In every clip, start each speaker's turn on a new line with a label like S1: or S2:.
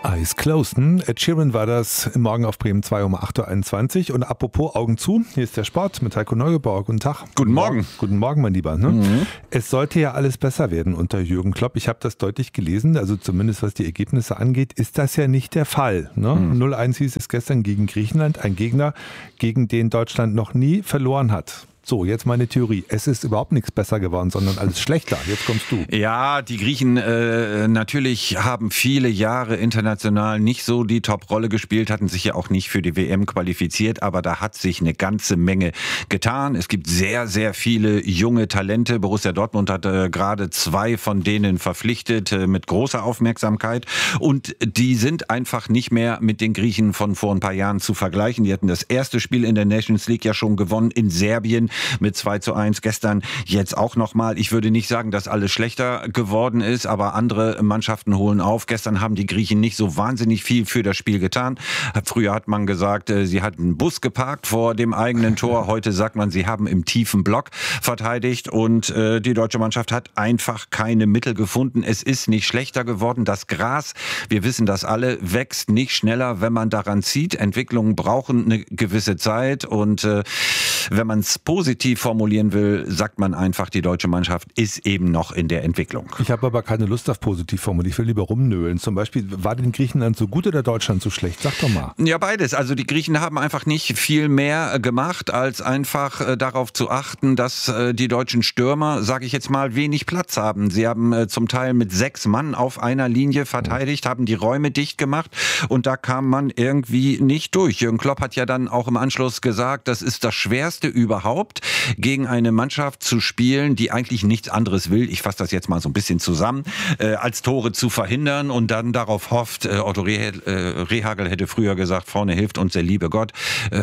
S1: Eyes Closed. Ed Sheeran war das im Morgen auf Bremen 2 um 8.21 Uhr. Und apropos Augen zu, hier ist der Sport mit Heiko Neugebauer. Guten Tag.
S2: Guten Morgen.
S1: Guten Morgen, mein Lieber. Es sollte ja alles besser werden unter Jürgen Klopp. Ich habe das deutlich gelesen, also zumindest was die Ergebnisse angeht, ist das ja nicht der Fall. 0-1 hieß es gestern gegen Griechenland, ein Gegner, gegen den Deutschland noch nie verloren hat. So, jetzt meine Theorie. Es ist überhaupt nichts besser geworden, sondern alles schlechter. Jetzt kommst du.
S2: Ja, die Griechen natürlich haben viele Jahre international nicht so die Top-Rolle gespielt, hatten sich ja auch nicht für die WM qualifiziert, aber da hat sich eine ganze Menge getan. Es gibt sehr, sehr viele junge Talente. Borussia Dortmund hat gerade 2 von denen verpflichtet mit großer Aufmerksamkeit und die sind einfach nicht mehr mit den Griechen von vor ein paar Jahren zu vergleichen. Die hatten das erste Spiel in der Nations League ja schon gewonnen in Serbien mit 2-1. Gestern jetzt auch nochmal. Ich würde nicht sagen, dass alles schlechter geworden ist, aber andere Mannschaften holen auf. Gestern haben die Griechen nicht so wahnsinnig viel für das Spiel getan. Früher hat man gesagt, sie hatten einen Bus geparkt vor dem eigenen Tor. Heute sagt man, sie haben im tiefen Block verteidigt und die deutsche Mannschaft hat einfach keine Mittel gefunden. Es ist nicht schlechter geworden. Das Gras, wir wissen das alle, wächst nicht schneller, wenn man daran zieht. Entwicklungen brauchen eine gewisse Zeit und wenn man es positiv formulieren will, sagt man einfach, die deutsche Mannschaft ist eben noch in der Entwicklung.
S1: Ich habe aber keine Lust auf positiv formulieren. Ich will lieber rumnölen. Zum Beispiel, war denn Griechenland so gut oder Deutschland so schlecht? Sag doch mal.
S2: Ja, beides. Also die Griechen haben einfach nicht viel mehr gemacht, als einfach darauf zu achten, dass die deutschen Stürmer, sage ich jetzt mal, wenig Platz haben. Sie haben zum Teil mit 6 Mann auf einer Linie verteidigt, haben die Räume dicht gemacht und da kam man irgendwie nicht durch. Jürgen Klopp hat ja dann auch im Anschluss gesagt, das ist das Schwerste überhaupt, gegen eine Mannschaft zu spielen, die eigentlich nichts anderes will, ich fasse das jetzt mal so ein bisschen zusammen, als Tore zu verhindern und dann darauf hofft, Otto Rehhagel hätte früher gesagt, vorne hilft uns der liebe Gott,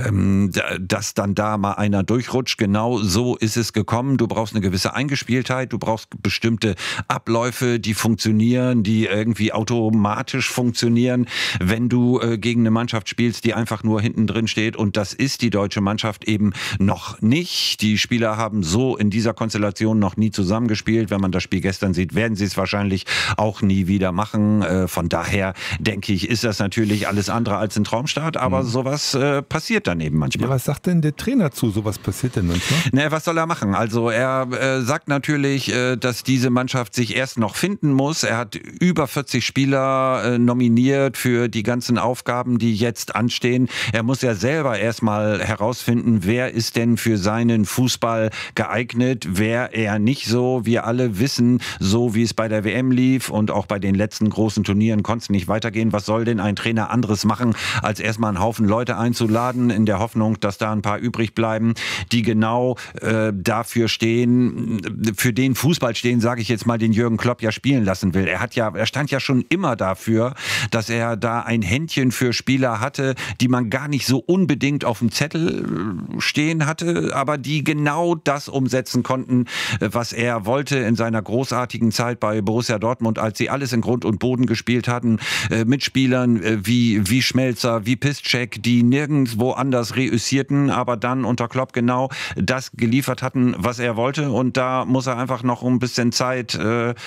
S2: dass dann da mal einer durchrutscht. Genau so ist es gekommen. Du brauchst eine gewisse Eingespieltheit, du brauchst bestimmte Abläufe, die funktionieren, die irgendwie automatisch funktionieren, wenn du gegen eine Mannschaft spielst, die einfach nur hinten drin steht und das ist die deutsche Mannschaft eben noch nicht. Die Spieler haben so in dieser Konstellation noch nie zusammengespielt. Wenn man das Spiel gestern sieht, werden sie es wahrscheinlich auch nie wieder machen. Von daher denke ich, ist das natürlich alles andere als ein Traumstart, aber sowas passiert dann eben manchmal.
S1: Ja, was sagt denn der Trainer zu? Sowas passiert denn manchmal?
S2: Na, was soll er machen? Also er sagt natürlich, dass diese Mannschaft sich erst noch finden muss. Er hat über 40 Spieler nominiert für die ganzen Aufgaben, die jetzt anstehen. Er muss ja selber erstmal herausfinden, wer ist denn für seinen Fußball geeignet, wer eher nicht so. Wir alle wissen, so wie es bei der WM lief und auch bei den letzten großen Turnieren konnte es nicht weitergehen. Was soll denn ein Trainer anderes machen, als erstmal einen Haufen Leute einzuladen, in der Hoffnung, dass da ein paar übrig bleiben, die genau dafür stehen, für den Fußball stehen, sage ich jetzt mal, den Jürgen Klopp ja spielen lassen will. Er stand ja schon immer dafür, dass er da ein Händchen für Spieler hatte, die man gar nicht so unbedingt auf dem Zettel stehen hatte, aber die genau das umsetzen konnten, was er wollte in seiner großartigen Zeit bei Borussia Dortmund, als sie alles in Grund und Boden gespielt hatten, mit Spielern wie Schmelzer, wie Piszczek, die nirgendwo anders reüssierten, aber dann unter Klopp genau das geliefert hatten, was er wollte und da muss er einfach noch ein bisschen Zeit,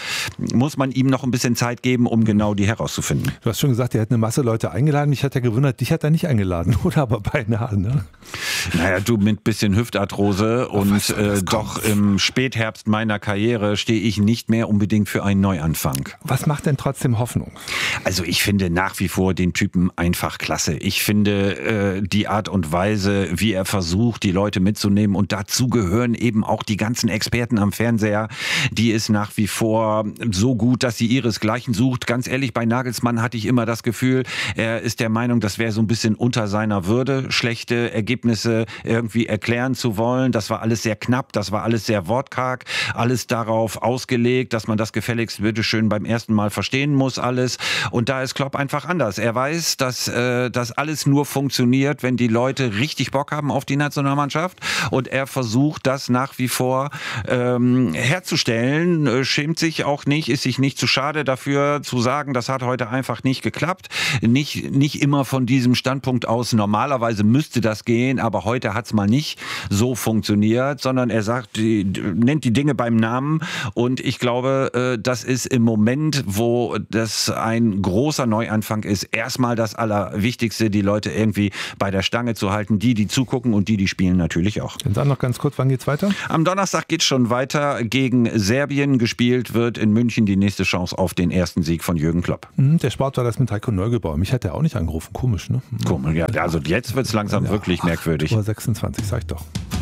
S2: muss man ihm noch ein bisschen Zeit geben, um genau die herauszufinden.
S1: Du hast schon gesagt, er hat eine Masse Leute eingeladen. Mich hat ja gewundert, dich hat er nicht eingeladen, oder? Aber beinahe, ne?
S2: Naja, du mit bisschen Hüftarthrose und doch im Spätherbst meiner Karriere stehe ich nicht mehr unbedingt für einen Neuanfang.
S1: Was macht denn trotzdem Hoffnung?
S2: Also ich finde nach wie vor den Typen einfach klasse. Ich finde die Art und Weise, wie er versucht, die Leute mitzunehmen und dazu gehören eben auch die ganzen Experten am Fernseher, die ist nach wie vor so gut, dass sie ihresgleichen sucht. Ganz ehrlich, bei Nagelsmann hatte ich immer das Gefühl, er ist der Meinung, das wäre so ein bisschen unter seiner Würde, schlechte Ergebnisse irgendwie erklären zu wollen. Das war alles sehr knapp, das war alles sehr wortkarg, alles darauf ausgelegt, dass man das gefälligst bitteschön beim ersten Mal verstehen muss alles. Und da ist Klopp einfach anders. Er weiß, dass das alles nur funktioniert, wenn die Leute richtig Bock haben auf die Nationalmannschaft. Und er versucht, das nach wie vor herzustellen. Schämt sich auch nicht, ist sich nicht zu schade dafür zu sagen, das hat heute einfach nicht geklappt. Nicht immer von diesem Standpunkt aus. Normalerweise müsste das gehen, aber aber heute hat es mal nicht so funktioniert, sondern er sagt, nennt die Dinge beim Namen und ich glaube, das ist im Moment, wo das ein großer Neuanfang ist, erstmal das Allerwichtigste, die Leute irgendwie bei der Stange zu halten, die zugucken und die spielen natürlich auch.
S1: Und dann noch ganz kurz, wann geht's weiter?
S2: Am Donnerstag geht's schon weiter. Gegen Serbien gespielt wird in München die nächste Chance auf den ersten Sieg von Jürgen Klopp.
S1: Der Sport war das mit Heiko Neugebauer. Mich hat er auch nicht angerufen. Komisch, ne?
S2: Komisch, ja. Also jetzt wird's langsam wirklich merkwürdig.
S1: 8:26, sag ich doch.